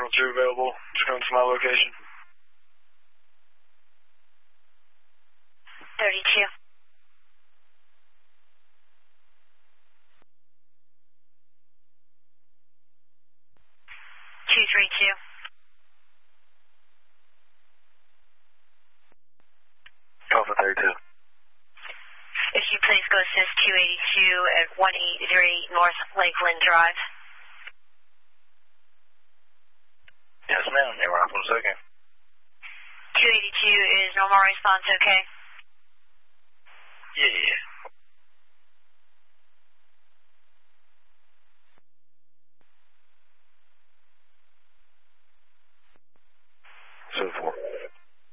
Channel 2 available. Just come to my location. 32. Two, 3, 2. Alpha 32. If you please go assist 282 at 183 North Lakeland Drive. Yes, ma'am. They were off on a second. 282 is normal response okay? Yeah.